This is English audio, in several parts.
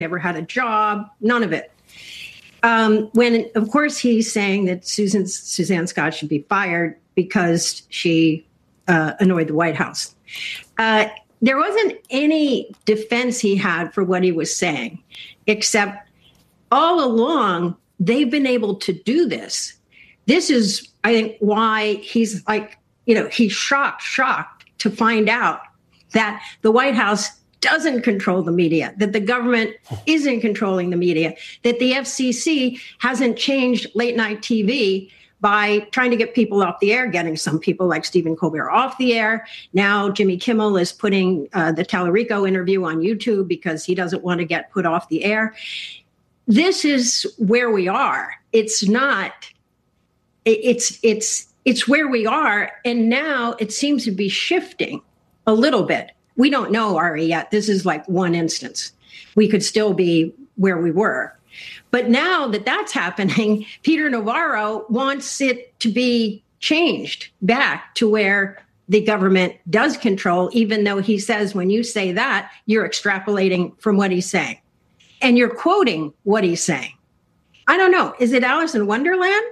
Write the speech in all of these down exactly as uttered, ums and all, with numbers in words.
never had a job, none of it. Um, when, of course, he's saying that Susan Suzanne Scott should be fired because she uh, annoyed the White House. Uh, there wasn't any defense he had for what he was saying, except all along they've been able to do this. This is, I think, why he's like, you know, he's shocked, shocked to find out that the White House doesn't control the media, that the government isn't controlling the media, that the F C C hasn't changed late night T V by trying to get people off the air, getting some people like Stephen Colbert off the air. Now Jimmy Kimmel is putting uh, the Tallarico interview on YouTube because he doesn't want to get put off the air. This is where we are. It's not, it's, it's, it's where we are. And now it seems to be shifting a little bit. We don't know, Ari, yet. This is like one instance. We could still be where we were. But now that that's happening, Peter Navarro wants it to be changed back to where the government does control, even though he says when you say that, you're extrapolating from what he's saying. And you're quoting what he's saying. I don't know. Is it Alice in Wonderland?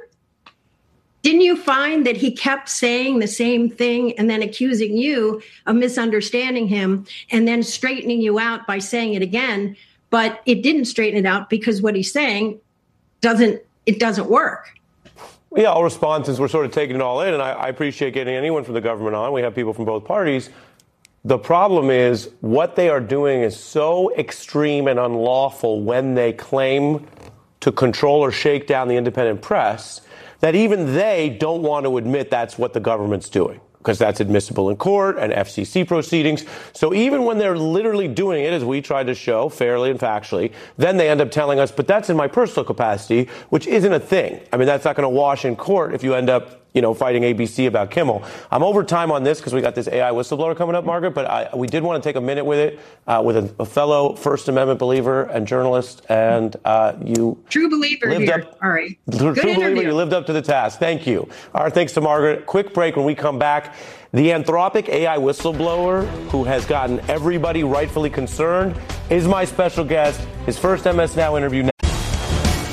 Didn't you find that he kept saying the same thing and then accusing you of misunderstanding him and then straightening you out by saying it again? But it didn't straighten it out because what he's saying doesn't, it doesn't work. Yeah, I'll respond since we're sort of taking it all in. And I, I appreciate getting anyone from the government on. We have people from both parties. The problem is what they are doing is so extreme and unlawful when they claim to control or shake down the independent press that even they don't want to admit that's what the government's doing, because that's admissible in court and F C C proceedings. So even when they're literally doing it, as we tried to show fairly and factually, then they end up telling us, but that's in my personal capacity, which isn't a thing. I mean, that's not going to wash in court if you end up, you know, fighting A B C about Kimmel. I'm over time on this because we got this A I whistleblower coming up, Margaret, but I, we did want to take a minute with it uh, with a, a fellow First Amendment believer and journalist, and uh, you true believer lived here. Up, All right, true Good believer. interview. You lived up to the task. Thank you. All right, thanks to Margaret. Quick break. When we come back, the Anthropic A I whistleblower who has gotten everybody rightfully concerned is my special guest. His first M S Now interview.